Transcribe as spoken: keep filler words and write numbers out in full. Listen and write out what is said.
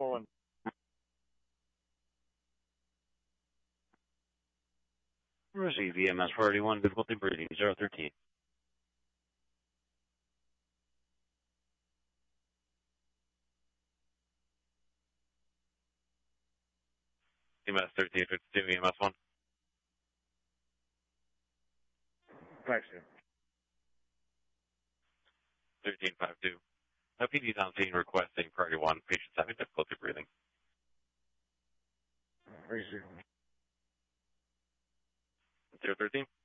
four one. Receive E M S priority one, difficulty breathing, zero thirteen. E M S thirteen fifty-two, E M S one. Five two. thirteen fifty-two. A P D on scene requesting priority one, patients having difficulty breathing. Receive. zero thirteen.